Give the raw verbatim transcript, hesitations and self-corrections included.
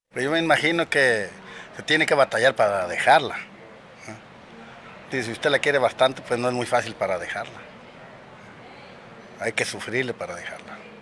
Pues yo me imagino que se tiene que batallar para dejarla, ¿no? Y si usted la quiere bastante, pues no es muy fácil para dejarla. Hay que sufrirle para dejarla.